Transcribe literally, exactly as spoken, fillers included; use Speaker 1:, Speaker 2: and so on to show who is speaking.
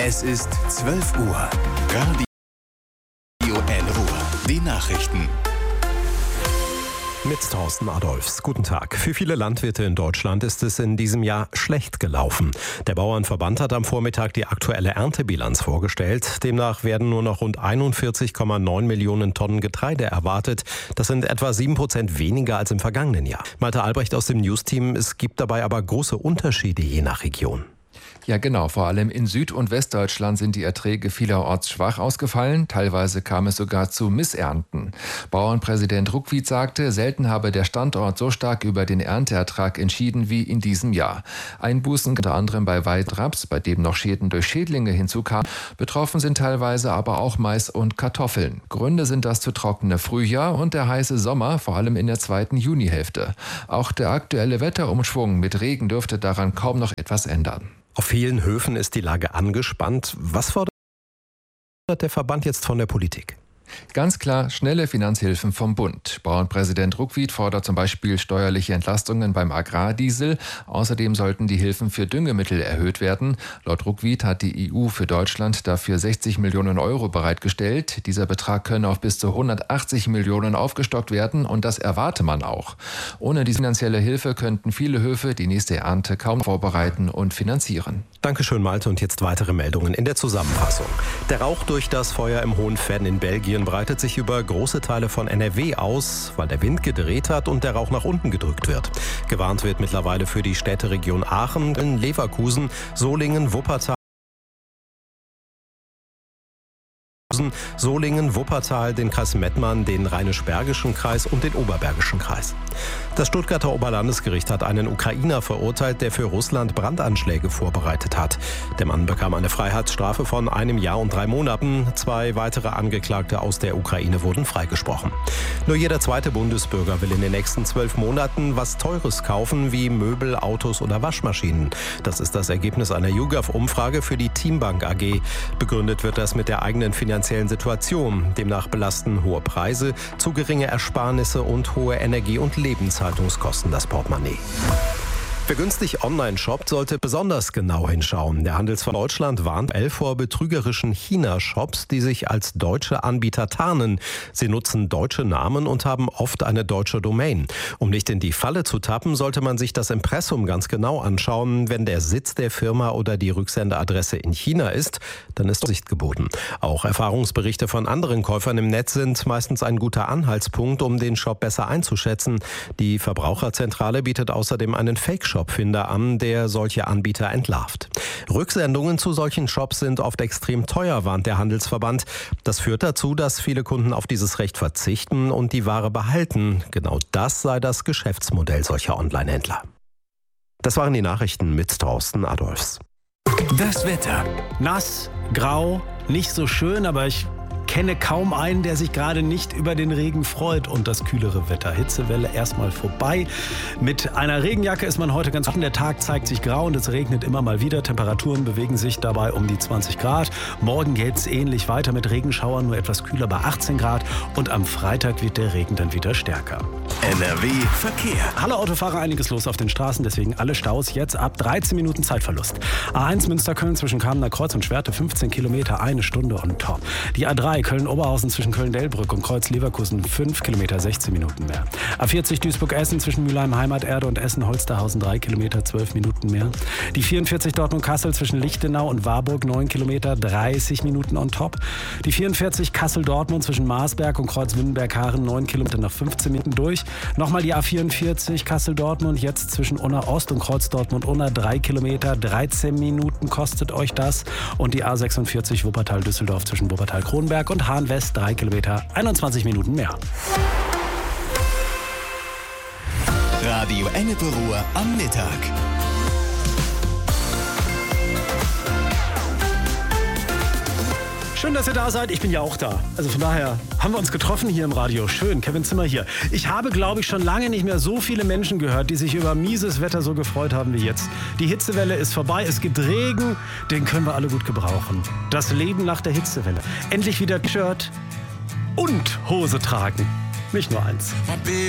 Speaker 1: Es ist zwölf Uhr. Radio N-Ruhr. Die Nachrichten.
Speaker 2: Mit Thorsten Adolfs. Guten Tag. Für viele Landwirte in Deutschland ist es in diesem Jahr schlecht gelaufen. Der Bauernverband hat am Vormittag die aktuelle Erntebilanz vorgestellt. Demnach werden nur noch rund einundvierzig Komma neun Millionen Tonnen Getreide erwartet. Das sind etwa sieben Prozent weniger als im vergangenen Jahr. Malte Albrecht aus dem News-Team. Es gibt dabei aber große Unterschiede je nach Region.
Speaker 3: Ja genau, vor allem in Süd- und Westdeutschland sind die Erträge vielerorts schwach ausgefallen. Teilweise kam es sogar zu Missernten. Bauernpräsident Ruckwied sagte, selten habe der Standort so stark über den Ernteertrag entschieden wie in diesem Jahr. Einbußen unter anderem bei Weitraps, bei dem noch Schäden durch Schädlinge hinzukamen. Betroffen sind teilweise aber auch Mais und Kartoffeln. Gründe sind das zu trockene Frühjahr und der heiße Sommer, vor allem in der zweiten Junihälfte. Auch der aktuelle Wetterumschwung mit Regen dürfte daran kaum noch etwas ändern.
Speaker 2: Auf vielen Höfen ist die Lage angespannt. Was fordert der Verband jetzt von der Politik?
Speaker 3: Ganz klar schnelle Finanzhilfen vom Bund. Bauernpräsident Ruckwied fordert zum Beispiel steuerliche Entlastungen beim Agrardiesel. Außerdem sollten die Hilfen für Düngemittel erhöht werden. Laut Ruckwied hat die E U für Deutschland dafür sechzig Millionen Euro bereitgestellt. Dieser Betrag könne auf bis zu hundertachtzig Millionen aufgestockt werden und das erwarte man auch. Ohne diese finanzielle Hilfe könnten viele Höfe die nächste Ernte kaum vorbereiten und finanzieren.
Speaker 2: Dankeschön, Malte. Und jetzt weitere Meldungen in der Zusammenfassung. Der Rauch durch das Feuer im Hohenfern in Belgien breitet sich über große Teile von N R W aus, weil der Wind gedreht hat und der Rauch nach unten gedrückt wird. Gewarnt wird mittlerweile für die Städteregion Aachen, Leverkusen, Solingen, Wuppertal, Solingen, Wuppertal, den Kreis Mettmann, den Rheinisch-Bergischen Kreis und den Oberbergischen Kreis. Das Stuttgarter Oberlandesgericht hat einen Ukrainer verurteilt, der für Russland Brandanschläge vorbereitet hat. Der Mann bekam eine Freiheitsstrafe von einem Jahr und drei Monaten. Zwei weitere Angeklagte aus der Ukraine wurden freigesprochen. Nur jeder zweite Bundesbürger will in den nächsten zwölf Monaten was Teures kaufen, wie Möbel, Autos oder Waschmaschinen. Das ist das Ergebnis einer YouGov-Umfrage für die Teambank A G. Begründet wird das mit der eigenen finanziellen Situation. Demnach belasten hohe Preise, zu geringe Ersparnisse und hohe Energie- und Lebenshaltungskosten das Portemonnaie. Wer günstig online shoppt, sollte besonders genau hinschauen. Der Handelsverband Deutschland warnt vor betrügerischen China-Shops, die sich als deutsche Anbieter tarnen. Sie nutzen deutsche Namen und haben oft eine deutsche Domain. Um nicht in die Falle zu tappen, sollte man sich das Impressum ganz genau anschauen. Wenn der Sitz der Firma oder die Rücksendeadresse in China ist, dann ist Vorsicht geboten. Auch Erfahrungsberichte von anderen Käufern im Netz sind meistens ein guter Anhaltspunkt, um den Shop besser einzuschätzen. Die Verbraucherzentrale bietet außerdem einen Fake-Shop Shopfinder an, der solche Anbieter entlarvt. Rücksendungen zu solchen Shops sind oft extrem teuer, warnt der Handelsverband. Das führt dazu, dass viele Kunden auf dieses Recht verzichten und die Ware behalten. Genau das sei das Geschäftsmodell solcher Online-Händler. Das waren die Nachrichten mit Thorsten Adolfs.
Speaker 1: Das Wetter.
Speaker 4: Nass, grau, nicht so schön, aber ich kenne kaum einen, der sich gerade nicht über den Regen freut und das kühlere Wetter. Hitzewelle erstmal vorbei. Mit einer Regenjacke ist man heute ganz offen. Der Tag zeigt sich grau und es regnet immer mal wieder. Temperaturen bewegen sich dabei um die zwanzig Grad. Morgen geht es ähnlich weiter mit Regenschauern, nur etwas kühler bei achtzehn Grad. Und am Freitag wird der Regen dann wieder stärker.
Speaker 1: N R W Verkehr.
Speaker 4: Hallo Autofahrer, einiges los auf den Straßen, deswegen alle Staus jetzt ab dreizehn Minuten Zeitverlust. A eins Münster-Köln zwischen Kamener Kreuz und Schwerte fünfzehn Kilometer, eine Stunde on top. Die A drei Köln-Oberhausen zwischen Köln-Delbrück und Kreuz-Leverkusen fünf Kilometer, sechzehn Minuten mehr. A vierzig Duisburg-Essen zwischen Mülheim Heimaterde und Essen-Holsterhausen drei Kilometer, zwölf Minuten mehr. Die vierundvierzig Dortmund-Kassel zwischen Lichtenau und Warburg neun Kilometer, dreißig Minuten on top. Die vierundvierzig Kassel-Dortmund zwischen Marsberg und Kreuz-Wittenberg-Haaren neun Kilometer nach fünfzehn Minuten durch. Nochmal die A vierundvierzig Kassel-Dortmund, jetzt zwischen Unna-Ost und Kreuz-Dortmund-Unna drei Kilometer, dreizehn Minuten kostet euch das. Und die A sechsundvierzig Wuppertal-Düsseldorf zwischen Wuppertal-Kronberg und Hahn West drei Kilometer, einundzwanzig Minuten mehr.
Speaker 1: Radio Ennepe-Ruhr am Mittag.
Speaker 4: Schön, dass ihr da seid. Ich bin ja auch da. Also von daher haben wir uns getroffen hier im Radio. Schön, Kevin Zimmer hier. Ich habe, glaube ich, schon lange nicht mehr so viele Menschen gehört, die sich über mieses Wetter so gefreut haben wie jetzt. Die Hitzewelle ist vorbei, es gibt Regen, den können wir alle gut gebrauchen. Das Leben nach der Hitzewelle. Endlich wieder T-Shirt und Hose tragen. Nicht nur eins.